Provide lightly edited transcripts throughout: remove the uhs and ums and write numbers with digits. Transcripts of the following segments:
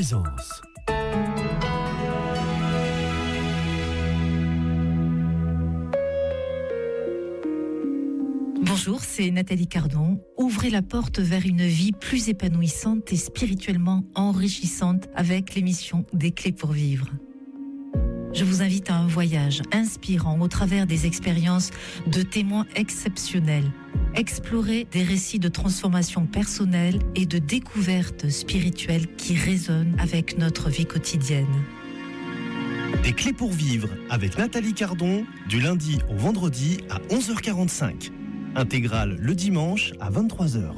Présence. Bonjour, c'est Nathalie Cardon. Ouvrez la porte vers une vie plus épanouissante et spirituellement enrichissante avec l'émission Des Clés pour vivre. Je vous invite à un voyage inspirant au travers des expériences de témoins exceptionnels. Explorer des récits de transformation personnelle et de découverte spirituelle qui résonnent avec notre vie quotidienne. Des Clés pour vivre avec Nathalie Cardon, du lundi au vendredi à 11h45. Intégrale le dimanche à 23h.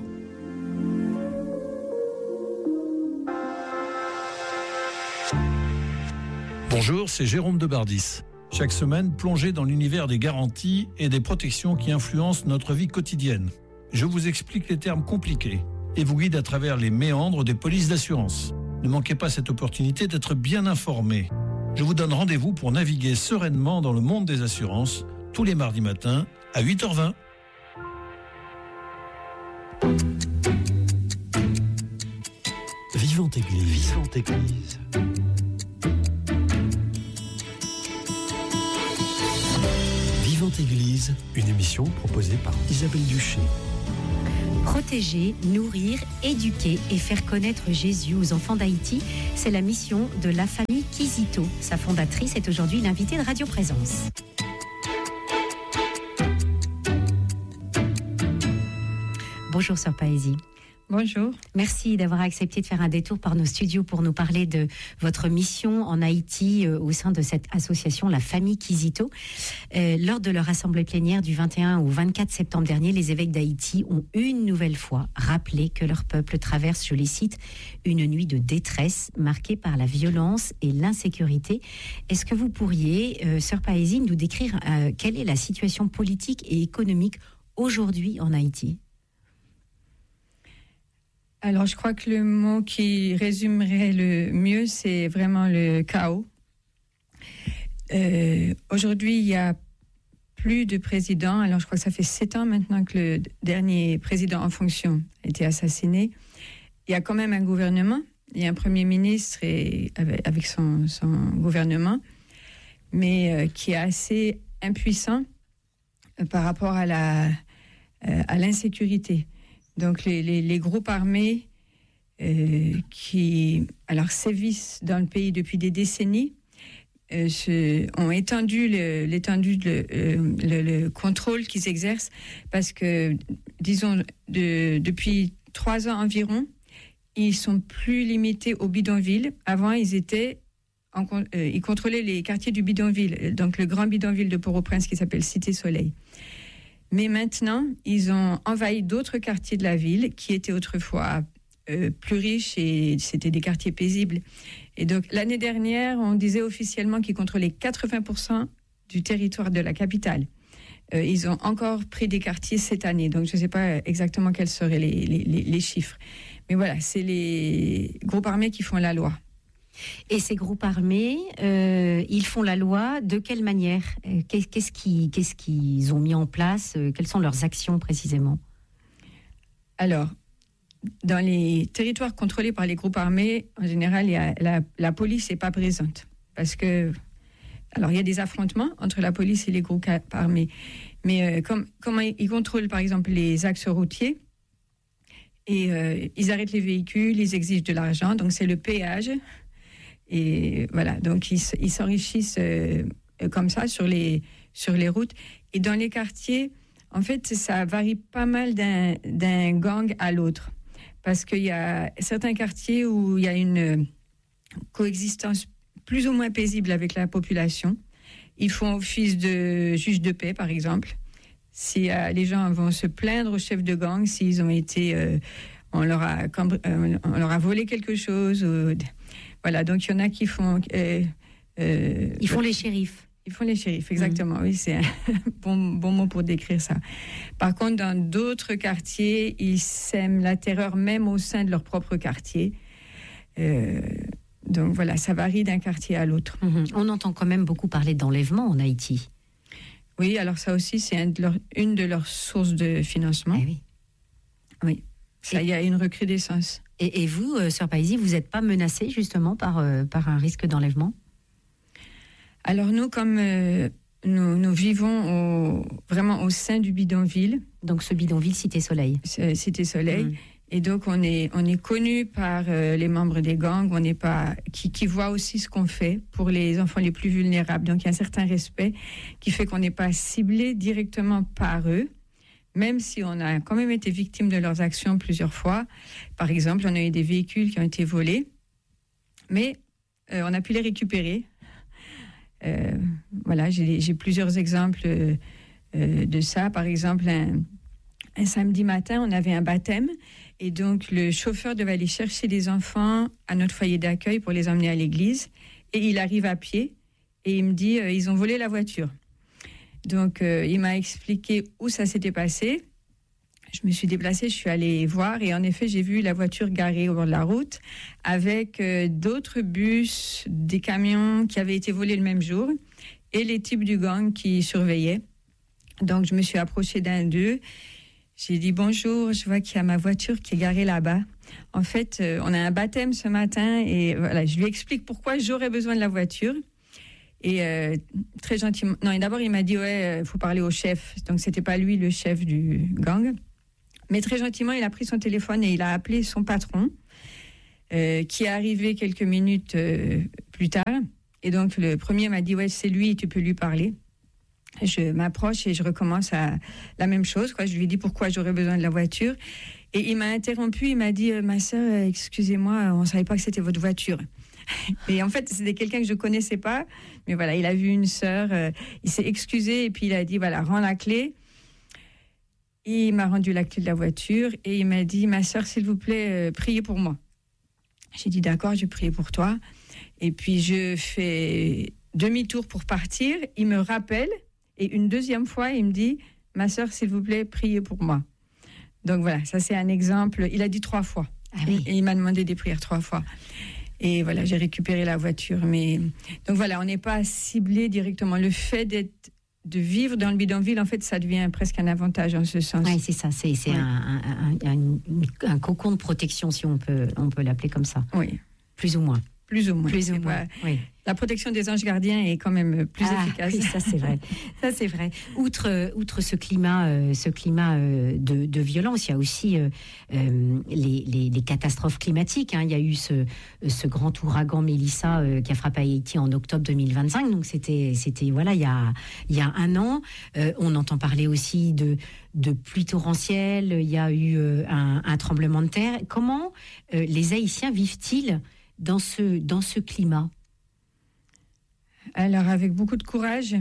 Bonjour, c'est Jérôme Debardis. Chaque semaine, plongez dans l'univers des garanties et des protections qui influencent notre vie quotidienne. Je vous explique les termes compliqués et vous guide à travers les méandres des polices d'assurance. Ne manquez pas cette opportunité d'être bien informé. Je vous donne rendez-vous pour naviguer sereinement dans le monde des assurances tous les mardis matins à 8h20. Vivante Église. Vivante Église. Vivante Église, une émission proposée par Isabelle Duché. Protéger, nourrir, éduquer et faire connaître Jésus aux enfants d'Haïti, c'est la mission de la famille Kizito. Sa fondatrice est aujourd'hui l'invitée de Radio Présence. Bonjour Sœur Paesi. Bonjour. Merci d'avoir accepté de faire un détour par nos studios pour nous parler de votre mission en Haïti au sein de cette association, la famille Kizito. Lors de leur assemblée plénière du 21 au 24 septembre dernier, les évêques d'Haïti ont une nouvelle fois rappelé que leur peuple traverse, je les cite, une nuit de détresse marquée par la violence et l'insécurité. Est-ce que vous pourriez, Sœur Paesi, nous décrire quelle est la situation politique et économique aujourd'hui en Haïti ? Alors, je crois que le mot qui résumerait le mieux, c'est vraiment le chaos. Aujourd'hui, il y a plus de président. Alors, je crois que ça fait 7 ans maintenant que le dernier président en fonction a été assassiné. Il y a quand même un gouvernement. Il y a un premier ministre avec son gouvernement, mais qui est assez impuissant par rapport à l'insécurité. Donc les groupes armés qui sévissent dans le pays depuis des décennies ont étendu le contrôle qu'ils exercent parce que, disons, depuis 3 ans environ, ils sont plus limités aux bidonvilles. Avant, ils contrôlaient les quartiers du bidonville, donc le grand bidonville de Port-au-Prince qui s'appelle Cité Soleil. Mais maintenant, ils ont envahi d'autres quartiers de la ville qui étaient autrefois plus riches et c'était des quartiers paisibles. Et donc, l'année dernière, on disait officiellement qu'ils contrôlaient 80% du territoire de la capitale. Ils ont encore pris des quartiers cette année, donc je ne sais pas exactement quels seraient les chiffres. Mais voilà, c'est les groupes armés qui font la loi. Et ces groupes armés, ils font la loi de quelle manière ? Qu'est-ce qu'ils ont mis en place ? Quelles sont leurs actions précisément ? Alors, dans les territoires contrôlés par les groupes armés, en général, la police n'est pas présente. Parce que, alors, il y a des affrontements entre la police et les groupes armés. Mais comment ils contrôlent, par exemple, les axes routiers, et ils arrêtent les véhicules, ils exigent de l'argent, donc c'est le péage. Et voilà, donc ils s'enrichissent comme ça sur les routes. Et dans les quartiers, en fait, ça varie pas mal d'un gang à l'autre. Parce qu'il y a certains quartiers où il y a une coexistence plus ou moins paisible avec la population. Ils font office de juge de paix, par exemple. Si les gens vont se plaindre au chef de gang, s'ils ont été... on leur a volé quelque chose... Voilà, donc il y en a qui font... ils font les shérifs. Ils font les shérifs, exactement. Oui, c'est un bon mot pour décrire ça. Par contre, dans d'autres quartiers, ils sèment la terreur même au sein de leur propre quartier. Donc voilà, ça varie d'un quartier à l'autre. On entend quand même beaucoup parler d'enlèvement en Haïti. Oui, alors ça aussi, c'est une de leurs sources de financement. Eh oui. Oui. Ça, il y a une recrudescence. Et vous, Sœur Paisie, vous n'êtes pas menacée justement par un risque d'enlèvement? Alors nous, comme nous vivons vraiment au sein du bidonville. Donc ce bidonville Cité Soleil. Cité Soleil. Et donc on est connu par les membres des gangs, qui voient aussi ce qu'on fait pour les enfants les plus vulnérables. Donc il y a un certain respect qui fait qu'on n'est pas ciblé directement par eux, même si on a quand même été victime de leurs actions plusieurs fois. Par exemple, on a eu des véhicules qui ont été volés, mais on a pu les récupérer. Voilà, j'ai plusieurs exemples de ça. Par exemple, un samedi matin, on avait un baptême et donc le chauffeur devait aller chercher les enfants à notre foyer d'accueil pour les emmener à l'église. Et il arrive à pied et il me dit ils ont volé la voiture. Donc il m'a expliqué où ça s'était passé. Je me suis déplacée, je suis allée voir et en effet, j'ai vu la voiture garée au bord de la route avec d'autres bus, des camions qui avaient été volés le même jour et les types du gang qui surveillaient. Donc, je me suis approchée d'un d'eux. J'ai dit bonjour, je vois qu'il y a ma voiture qui est garée là-bas. En fait, on a un baptême ce matin et voilà, je lui explique pourquoi j'aurais besoin de la voiture. Et très gentiment, non, et d'abord il m'a dit faut parler au chef. Donc, c'était pas lui le chef du gang. Mais très gentiment, il a pris son téléphone et il a appelé son patron, qui est arrivé quelques minutes plus tard. Et donc, le premier m'a dit, c'est lui, tu peux lui parler. Je m'approche et je recommence la même chose. Je lui dis pourquoi j'aurais besoin de la voiture. Et il m'a interrompu, il m'a dit, ma sœur, excusez-moi, on ne savait pas que c'était votre voiture. Et en fait, c'était quelqu'un que je ne connaissais pas. Mais voilà, il a vu une sœur, il s'est excusé et puis il a dit, voilà, rends la clé. Et il m'a rendu la clé de la voiture et il m'a dit, ma sœur, s'il vous plaît, priez pour moi. J'ai dit, d'accord, je vais prier pour toi. Et puis, je fais demi-tour pour partir. Il me rappelle et une deuxième fois, il me dit, ma sœur, s'il vous plaît, priez pour moi. Donc voilà, ça c'est un exemple. Il a dit 3 fois. Ah oui. Et il m'a demandé des prières 3 fois. Et voilà, j'ai récupéré la voiture. Donc voilà, on n'est pas ciblé directement. Le fait de vivre dans le bidonville, en fait, ça devient presque un avantage en ce sens. Oui, c'est ça. C'est un cocon de protection, si on peut l'appeler comme ça. Oui. Plus ou moins. Plus ou moins. Oui. La protection des anges gardiens est quand même plus efficace. Oui, ça c'est vrai. Ça c'est vrai. Outre ce climat de violence, il y a aussi les catastrophes climatiques. Il y a eu ce grand ouragan Mélissa qui a frappé Haïti en octobre 2025. Donc c'était voilà, il y a un an. On entend parler aussi de pluies torrentielles. Il y a eu un tremblement de terre. Comment les Haïtiens vivent-ils dans ce climat? Alors, avec beaucoup de courage.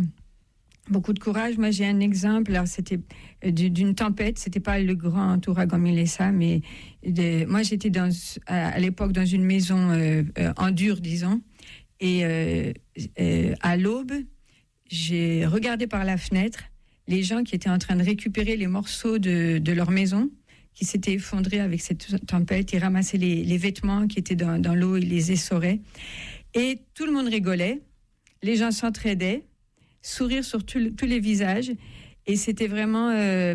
Moi, j'ai un exemple. Alors, c'était d'une tempête. C'était pas le grand ouragan Mélissa, mais moi, j'étais à l'époque dans une maison en dur, disons. Et à l'aube, j'ai regardé par la fenêtre les gens qui étaient en train de récupérer les morceaux de leur maison qui s'étaient effondrés avec cette tempête. Ils ramassaient les vêtements qui étaient dans l'eau, ils les essoraient. Et tout le monde rigolait. Les gens s'entraidaient, sourire sur tous les visages. Et c'était vraiment,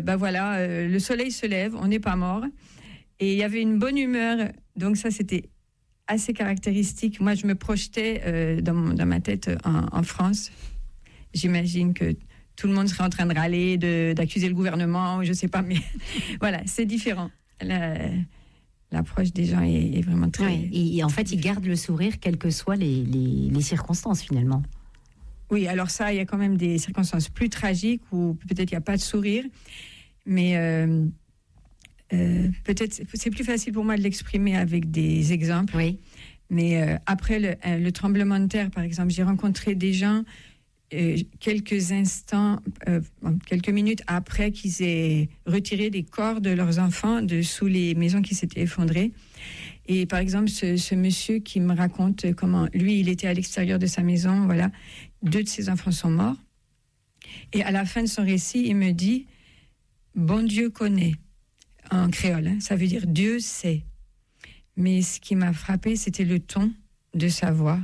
le soleil se lève, on n'est pas mort. Et il y avait une bonne humeur. Donc ça, c'était assez caractéristique. Moi, je me projetais dans ma tête en France. J'imagine que tout le monde serait en train de râler, d'accuser le gouvernement, je ne sais pas. Mais voilà, c'est différent. L'approche des gens est vraiment très... Oui, et en fait, ils gardent le sourire, quelles que soient les circonstances, finalement. Oui, alors ça, il y a quand même des circonstances plus tragiques où peut-être il n'y a pas de sourire, mais peut-être c'est plus facile pour moi de l'exprimer avec des exemples. Oui. Mais après le tremblement de terre, par exemple, j'ai rencontré des gens quelques minutes après qu'ils aient retiré des corps de leurs enfants de sous les maisons qui s'étaient effondrées. Et par exemple, ce monsieur qui me raconte comment, lui, il était à l'extérieur de sa maison, voilà, 2 de ses enfants sont morts. Et à la fin de son récit, il me dit « Bon Dieu connaît », en créole, ça veut dire « Dieu sait ». Mais ce qui m'a frappé, c'était le ton de sa voix,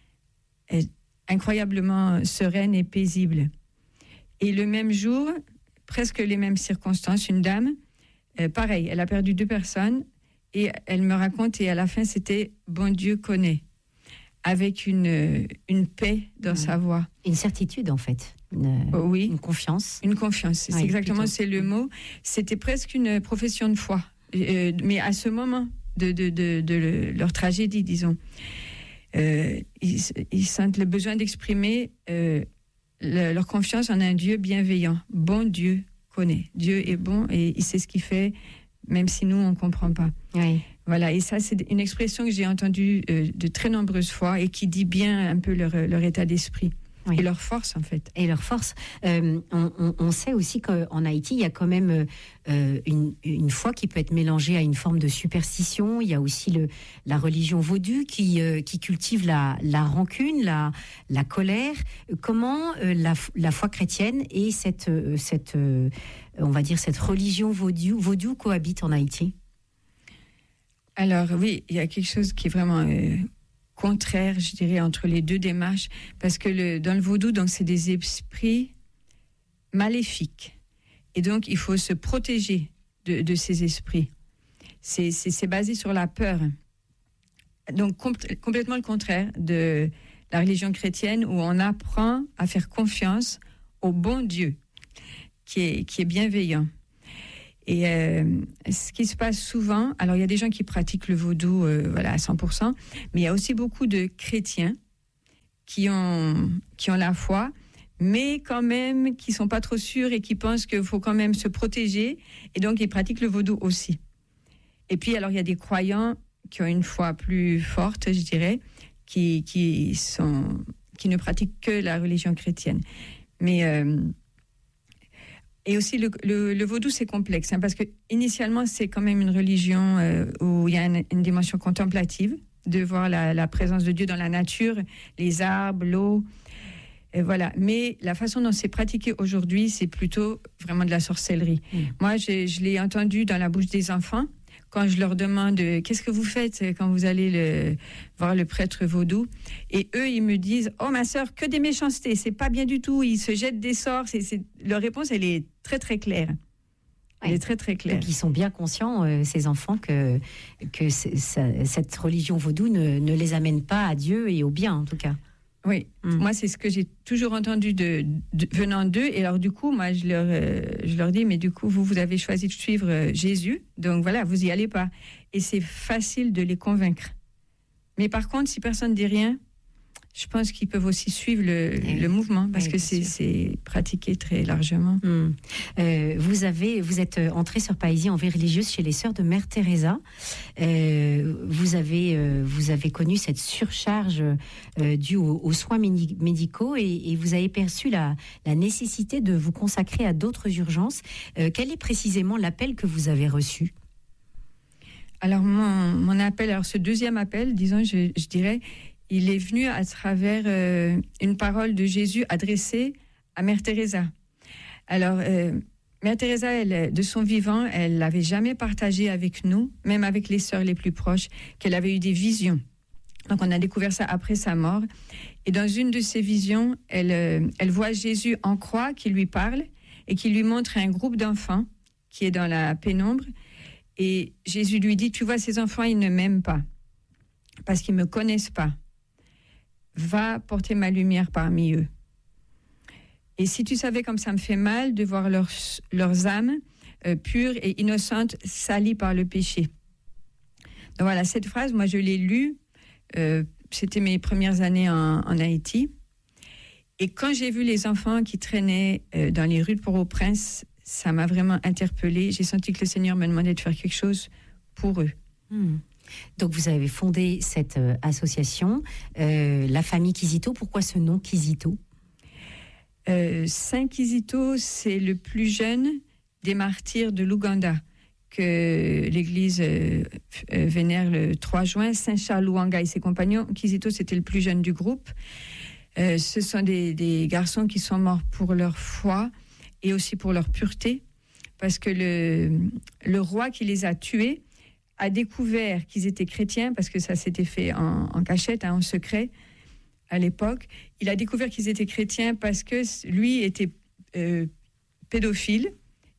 incroyablement sereine et paisible. Et le même jour, presque les mêmes circonstances, une dame pareil, elle a perdu 2 personnes et elle me raconte, et à la fin, c'était « Bon Dieu connaît », avec une paix dans sa voix. Une certitude, en fait. Oui. Une confiance. Une confiance, c'est exactement, c'est le mot. C'était presque une profession de foi, mais à ce moment de leur tragédie, disons. Ils sentent le besoin d'exprimer leur confiance en un Dieu bienveillant. Bon Dieu connaît. Dieu est bon et il sait ce qu'il fait, même si nous, on ne comprend pas. Oui. Voilà, et ça, c'est une expression que j'ai entendue de très nombreuses fois et qui dit bien un peu leur état d'esprit. Oui. Et leur force, en fait. Et leur force. On sait aussi qu'en Haïti, il y a quand même une foi qui peut être mélangée à une forme de superstition. Il y a aussi la religion vaudou qui cultive la rancune, la colère. Comment la foi chrétienne et cette religion vaudou cohabitent en Haïti? Alors oui, il y a quelque chose qui est vraiment contraire, je dirais, entre les deux démarches, parce que dans le vaudou, donc, c'est des esprits maléfiques. Et donc, il faut se protéger de ces esprits. C'est basé sur la peur. Donc, complètement le contraire de la religion chrétienne, où on apprend à faire confiance au bon Dieu, qui est bienveillant. Et ce qui se passe souvent, alors il y a des gens qui pratiquent le vaudou à 100%, mais il y a aussi beaucoup de chrétiens qui ont la foi, mais quand même qui ne sont pas trop sûrs et qui pensent qu'il faut quand même se protéger, et donc ils pratiquent le vaudou aussi. Et puis alors il y a des croyants qui ont une foi plus forte, je dirais, qui ne pratiquent que la religion chrétienne. Mais... Et aussi, le vaudou, c'est complexe, parce que initialement, c'est quand même une religion où il y a une dimension contemplative, de voir la présence de Dieu dans la nature, les arbres, l'eau, et voilà. Mais la façon dont c'est pratiqué aujourd'hui, c'est plutôt vraiment de la sorcellerie. Moi, je l'ai entendu dans la bouche des enfants, quand je leur demande « Qu'est-ce que vous faites quand vous allez voir le prêtre vaudou ?» Et eux, ils me disent « Oh, ma sœur, que des méchancetés, c'est pas bien du tout, ils se jettent des sorts. » Leur réponse, elle est très, très claire. Elle est très, très claire. Donc, ils sont bien conscients, ces enfants, que cette religion vaudou ne les amène pas à Dieu et au bien, en tout cas. Oui, moi, c'est ce que j'ai toujours entendu venant d'eux. Et alors, du coup, moi, je leur dis, mais du coup, vous avez choisi de suivre Jésus. Donc, voilà, vous n'y allez pas. Et c'est facile de les convaincre. Mais par contre, si personne ne dit rien, je pense qu'ils peuvent aussi suivre le mouvement, parce que c'est pratiqué très largement. Vous êtes entrée sur Païsie en vie religieuse chez les sœurs de Mère Teresa. Vous avez connu cette surcharge due aux soins médicaux et vous avez perçu la nécessité de vous consacrer à d'autres urgences. Quel est précisément l'appel que vous avez reçu ? Alors, mon appel, ce deuxième appel, disons, je dirais... Il est venu à travers une parole de Jésus adressée à Mère Teresa. Alors, Mère Teresa, elle, de son vivant, elle n'avait jamais partagé avec nous, même avec les sœurs les plus proches, qu'elle avait eu des visions. Donc, on a découvert ça après sa mort. Et dans une de ces visions, elle voit Jésus en croix qui lui parle et qui lui montre un groupe d'enfants qui est dans la pénombre. Et Jésus lui dit, tu vois, ces enfants, ils ne m'aiment pas parce qu'ils ne me connaissent pas. Va porter ma lumière parmi eux. Et si tu savais comme ça me fait mal de voir leurs âmes pures et innocentes salies par le péché. Donc voilà, cette phrase, moi je l'ai lue, c'était mes premières années en Haïti. Et quand j'ai vu les enfants qui traînaient dans les rues de Port-au-Prince, ça m'a vraiment interpellée. J'ai senti que le Seigneur me demandait de faire quelque chose pour eux. Donc, vous avez fondé cette association, la famille Kizito. Pourquoi ce nom Kizito ? Saint Kizito, c'est le plus jeune des martyrs de l'Ouganda que l'Église vénère le 3 juin. Saint Charles Lwanga et ses compagnons. Kizito, c'était le plus jeune du groupe. Ce sont des garçons qui sont morts pour leur foi et aussi pour leur pureté, parce que le roi qui les a tués a découvert qu'ils étaient chrétiens, parce que ça s'était fait en cachette, en secret, à l'époque. Il a découvert qu'ils étaient chrétiens parce que lui était pédophile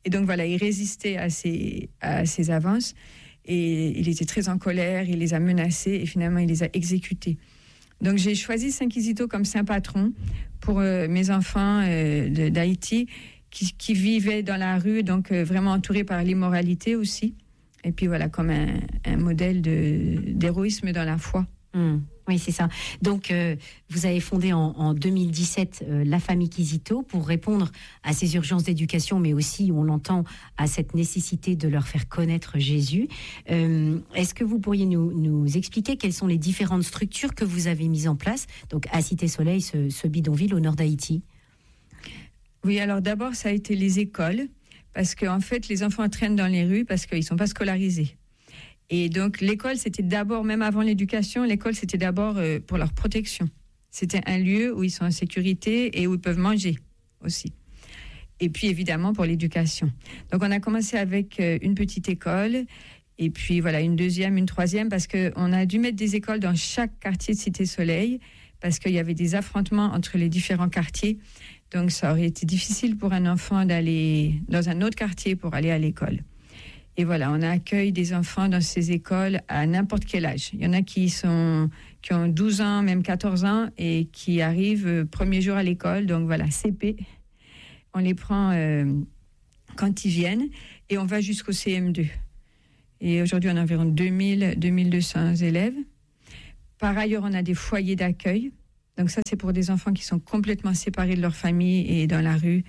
Et donc voilà, il résistait à ces avances. Et il était très en colère, il les a menacés et finalement il les a exécutés. Donc j'ai choisi Saint Kizito comme saint patron pour mes enfants d'Haïti qui vivaient dans la rue, donc vraiment entourés par l'immoralité aussi. Et puis voilà, comme un modèle d'héroïsme dans la foi. Oui, c'est ça. Donc, vous avez fondé en 2017 la famille Kizito pour répondre à ces urgences d'éducation, mais aussi, on l'entend, à cette nécessité de leur faire connaître Jésus. Est-ce que vous pourriez nous expliquer quelles sont les différentes structures que vous avez mises en place, donc à Cité Soleil, ce bidonville au nord d'Haïti? Oui, alors d'abord, ça a été les écoles, parce qu'en fait, les enfants traînent dans les rues parce qu'ils ne sont pas scolarisés. Et donc, l'école, c'était d'abord, même avant l'éducation, l'école, c'était d'abord pour leur protection. C'était un lieu où ils sont en sécurité et où ils peuvent manger aussi. Et puis, évidemment, pour l'éducation. Donc, on a commencé avec une petite école, et puis, voilà, une deuxième, une troisième, parce qu'on a dû mettre des écoles dans chaque quartier de Cité Soleil, parce qu'il y avait des affrontements entre les différents quartiers. Donc, ça aurait été difficile pour un enfant d'aller dans un autre quartier pour aller à l'école. Et voilà, on accueille des enfants dans ces écoles à n'importe quel âge. Il y en a qui ont 12 ans, même 14 ans, et qui arrivent premier jour à l'école. Donc voilà, CP. On les prend quand ils viennent et on va jusqu'au CM2. Et aujourd'hui, on a environ 2200 élèves. Par ailleurs, on a des foyers d'accueil. Donc ça, c'est pour des enfants qui sont complètement séparés de leur famille et dans la rue.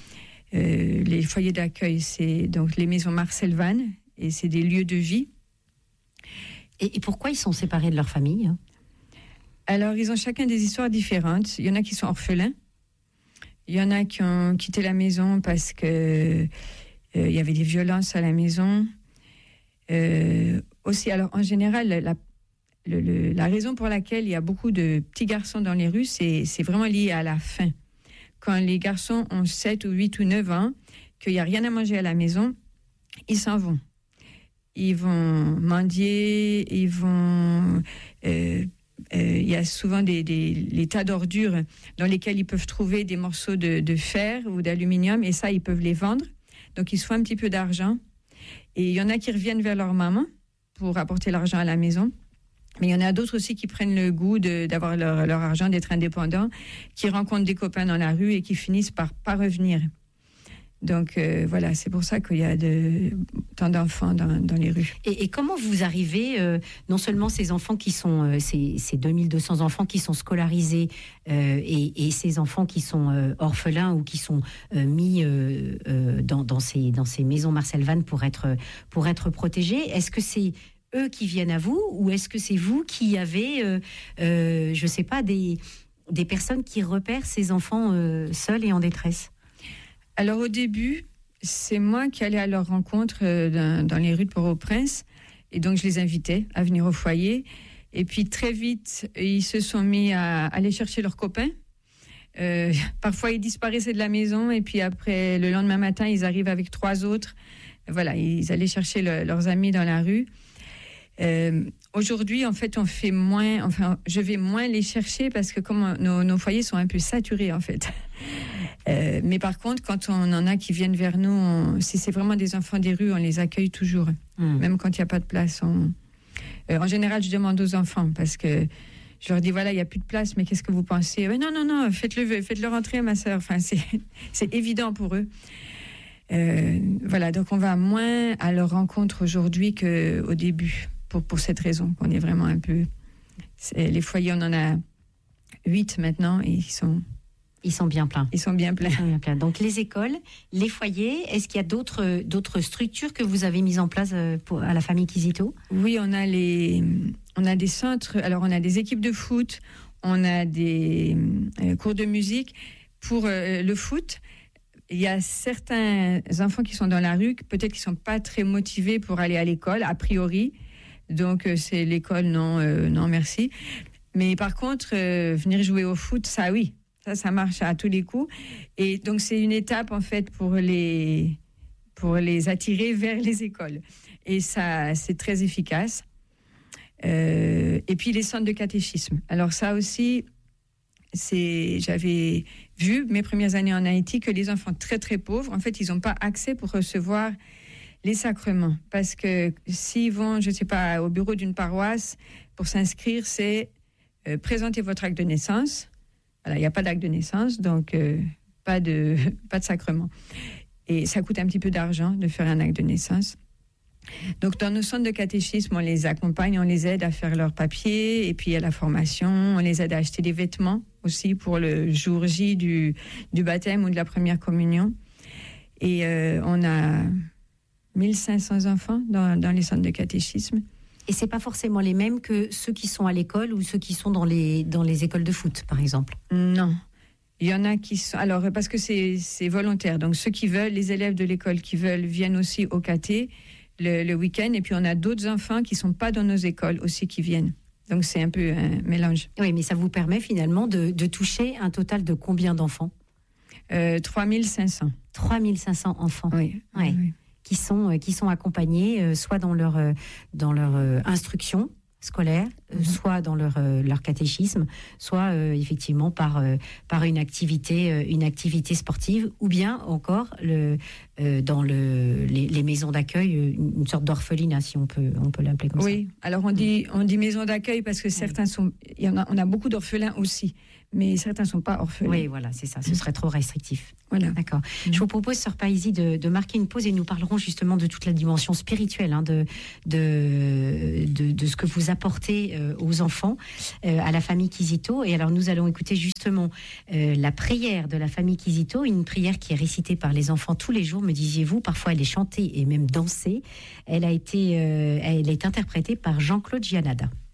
Les foyers d'accueil, c'est donc les maisons Marcel Van, et c'est des lieux de vie. Et pourquoi ils sont séparés de leur famille? Alors, ils ont chacun des histoires différentes. Il y en a qui sont orphelins. Il y en a qui ont quitté la maison parce que il y avait des violences à la maison. Aussi, alors en général, la raison pour laquelle il y a beaucoup de petits garçons dans les rues, c'est vraiment lié à la faim. Quand les garçons ont 7 ou 8 ou 9 ans, qu'il n'y a rien à manger à la maison, ils s'en vont. Ils vont mendier, ils vont... il y a souvent les tas d'ordures dans lesquels ils peuvent trouver des morceaux de fer ou d'aluminium, et ça, ils peuvent les vendre. Donc, ils se font un petit peu d'argent. Et il y en a qui reviennent vers leur maman pour apporter l'argent à la maison. Mais il y en a d'autres aussi qui prennent le goût d'avoir leur argent, d'être indépendants, qui rencontrent des copains dans la rue et qui finissent par pas revenir. Donc voilà, c'est pour ça qu'il y a tant d'enfants dans les rues. Et comment vous arrivez, non seulement ces enfants qui sont, ces 2200 enfants qui sont scolarisés et ces enfants qui sont orphelins ou qui sont mis dans ces maisons Marcel Van pour être protégés, est-ce que c'est eux qui viennent à vous, ou est-ce que c'est vous qui avez, je ne sais pas, des personnes qui repèrent ces enfants seuls et en détresse? Alors au début, c'est moi qui allais à leur rencontre dans les rues de Port-au-Prince, et donc je les invitais à venir au foyer. Et puis très vite, ils se sont mis à aller chercher leurs copains. Parfois, ils disparaissaient de la maison, et puis après, le lendemain matin, ils arrivent avec 3 autres. Voilà, ils allaient chercher leurs amis dans la rue. Aujourd'hui, en fait, je vais moins les chercher parce que comme nos foyers sont un peu saturés, en fait. Mais par contre, quand on en a qui viennent vers nous, si c'est vraiment des enfants des rues, on les accueille toujours, même quand il n'y a pas de place. En général, je demande aux enfants parce que je leur dis, voilà, il n'y a plus de place, mais qu'est-ce que vous pensez? Non, faites-le rentrer, ma sœur. Enfin, c'est évident pour eux. Voilà, donc on va moins à leur rencontre aujourd'hui qu'au début. Pour cette raison, qu'on est vraiment un peu... Les foyers, on en a 8 maintenant, et ils sont bien pleins. Ils sont bien pleins. Donc les écoles, les foyers, est-ce qu'il y a d'autres structures que vous avez mises en place à la famille Kizito? Oui, on a des centres, alors on a des équipes de foot, on a des cours de musique. Pour le foot, il y a certains enfants qui sont dans la rue, peut-être qu'ils ne sont pas très motivés pour aller à l'école, a priori. Donc, c'est l'école, non, merci. Mais par contre, venir jouer au foot, ça, oui, ça marche à tous les coups. Et donc, c'est une étape, en fait, pour les attirer vers les écoles. Et ça, c'est très efficace. Et puis, les centres de catéchisme. Alors, ça aussi, j'avais vu mes premières années en Haïti que les enfants très très pauvres, en fait, ils n'ont pas accès pour recevoir les sacrements. Parce que s'ils vont, je ne sais pas, au bureau d'une paroisse pour s'inscrire, c'est présenter votre acte de naissance. Voilà, il n'y a pas d'acte de naissance, donc pas de sacrement. Et ça coûte un petit peu d'argent de faire un acte de naissance. Donc, dans nos centres de catéchisme, on les accompagne, on les aide à faire leurs papiers, et puis à la formation, on les aide à acheter des vêtements aussi pour le jour J du baptême ou de la première communion. Et on a 1500 enfants dans les centres de catéchisme. Et c'est pas forcément les mêmes que ceux qui sont à l'école ou ceux qui sont dans les écoles de foot, par exemple. Non. Il y en a qui sont... Alors, parce que c'est volontaire. Donc, ceux qui veulent, les élèves de l'école qui veulent, viennent aussi au caté le week-end. Et puis, on a d'autres enfants qui ne sont pas dans nos écoles aussi qui viennent. Donc, c'est un peu un mélange. Oui, mais ça vous permet finalement de toucher un total de combien d'enfants ? 3500. 3500 enfants. Oui. Ouais. Oui. Qui sont accompagnés soit dans leur instruction scolaire, soit dans leur catéchisme, soit effectivement par une activité sportive, ou bien encore dans les maisons d'accueil, une sorte d'orphelinat, si on peut l'appeler comme ça. Oui, alors on dit maison d'accueil parce que certains sont... on a beaucoup d'orphelins aussi, mais certains ne sont pas orphelins. Oui, voilà, c'est ça, ce serait trop restrictif. Voilà. D'accord. Je vous propose, sœur Paisie, de marquer une pause et nous parlerons justement de toute la dimension spirituelle, de ce que vous apportez aux enfants, à la famille Kizito. Et alors, nous allons écouter justement la prière de la famille Kizito, une prière qui est récitée par les enfants tous les jours, me disiez-vous. Parfois, elle est chantée et même dansée. Elle est interprétée par Jean-Claude Gianada.